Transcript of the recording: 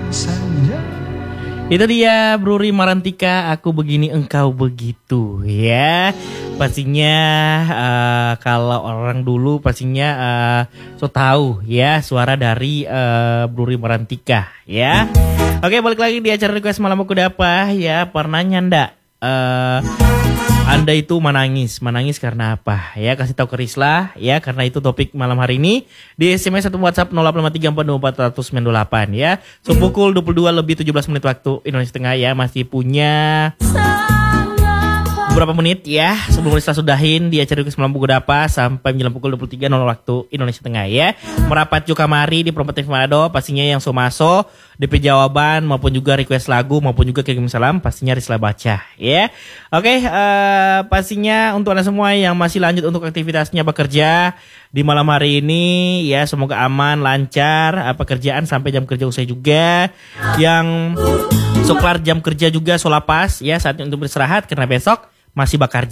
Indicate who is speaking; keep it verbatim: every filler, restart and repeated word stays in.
Speaker 1: Itu dia Bruri Marantika, Aku Begini Engkau Begitu ya. Pastinya uh, kalau orang dulu pastinya uh, so tahu ya suara dari uh, Bruri Marantika ya. Oke, balik lagi di acara Request Malam Aku Dapa ya. Pernah ndak uh, Anda itu menangis, menangis karena apa? Ya, kasih tahu ke Risla ya, karena itu topik malam hari ini di S M S atau WhatsApp nol delapan lima tiga empat dua empat satu nol sembilan delapan ya. So, pukul dua puluh dua lebih tujuh belas menit waktu Indonesia Tengah ya, masih punya beberapa menit ya sebelum Risla sudahin di acara Request Malam Aku Dapa sampai menjelang pukul dua puluh tiga nol waktu Indonesia Tengah ya. Merapat juga mari di Promotif Manado, pastinya yang somaso D P jawaban maupun juga request lagu maupun juga kirim salam pastinya Risla baca ya. Oke, uh, pastinya untuk Anda semua yang masih lanjut untuk aktivitasnya bekerja di malam hari ini ya, semoga aman, lancar uh, pekerjaan sampai jam kerja usai juga. Yang soklar jam kerja juga solapas ya, saatnya untuk beristirahat karena besok masih bakar